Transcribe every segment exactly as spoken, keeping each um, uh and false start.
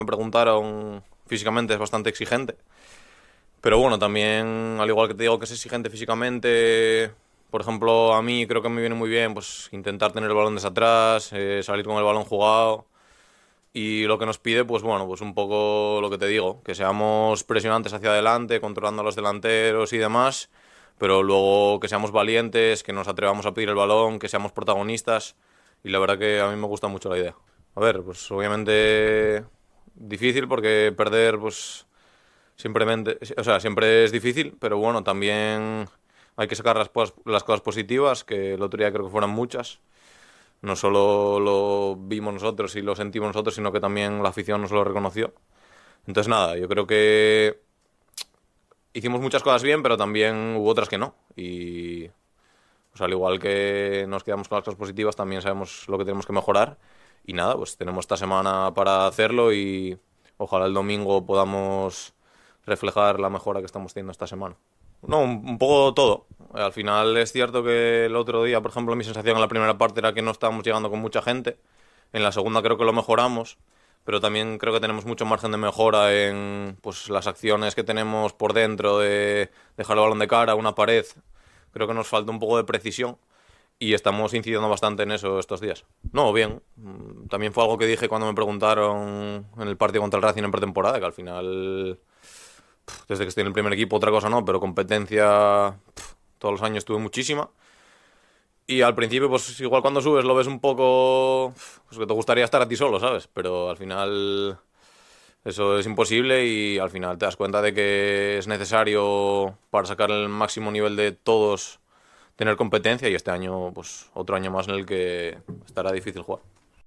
Me preguntaron, físicamente es bastante exigente. Pero bueno, también, al igual que te digo que es exigente físicamente, por ejemplo, a mí creo que me viene muy bien pues intentar tener el balón desde atrás, eh, salir con el balón jugado. Y lo que nos pide, pues bueno, pues un poco lo que te digo, que seamos presionantes hacia adelante, controlando a los delanteros y demás, pero luego que seamos valientes, que nos atrevamos a pedir el balón, que seamos protagonistas. Y la verdad que a mí me gusta mucho la idea. A ver, pues obviamente difícil porque perder, pues simplemente, o sea, siempre es difícil, pero bueno, también hay que sacar las, cosas- las cosas positivas, que el otro día creo que fueron muchas. No solo lo vimos nosotros y lo sentimos nosotros, sino que también la afición nos lo reconoció. Entonces nada, yo creo que hicimos muchas cosas bien, pero también hubo otras que no. Y pues al igual que nos quedamos con las cosas positivas, también sabemos lo que tenemos que mejorar. Y nada, pues tenemos esta semana para hacerlo y ojalá el domingo podamos reflejar la mejora que estamos teniendo esta semana. No, un, un poco todo. Al final es cierto que el otro día, por ejemplo, mi sensación en la primera parte era que no estábamos llegando con mucha gente. En la segunda creo que lo mejoramos, pero también creo que tenemos mucho margen de mejora en pues las acciones que tenemos por dentro de dejar el balón de cara, una pared. Creo que nos falta un poco de precisión y estamos incidiendo bastante en eso estos días. No, bien. Mm, También fue algo que dije cuando me preguntaron en el partido contra el Racing en pretemporada, que al final, desde que estoy en el primer equipo, otra cosa no, pero competencia pf, todos los años tuve muchísima. Y al principio, pues igual cuando subes lo ves un poco, pues que te gustaría estar a ti solo, ¿sabes? Pero al final eso es imposible y al final te das cuenta de que es necesario para sacar el máximo nivel de todos tener competencia y este año, pues otro año más en el que estará difícil jugar.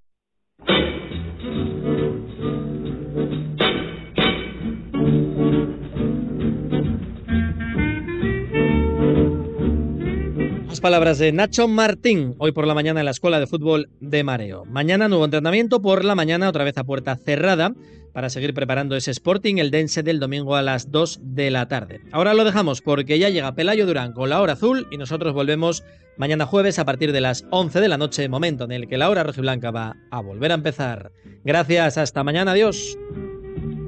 Las palabras de Nacho Martín, hoy por la mañana en la Escuela de Fútbol de Mareo. Mañana nuevo entrenamiento por la mañana, otra vez a puerta cerrada, para seguir preparando ese Sporting, el Dense del domingo a las dos de la tarde. Ahora lo dejamos porque ya llega Pelayo Durán con la hora azul y nosotros volvemos mañana jueves a partir de las once de la noche, momento en el que la hora rojiblanca va a volver a empezar. Gracias, hasta mañana, adiós.